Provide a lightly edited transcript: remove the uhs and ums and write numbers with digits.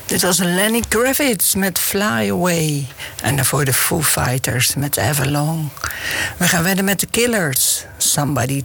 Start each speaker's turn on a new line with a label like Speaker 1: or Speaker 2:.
Speaker 1: Dit was Lenny Kravitz met Fly Away. En daarvoor de Foo Fighters met Everlong. We gaan verder met The Killers. Somebody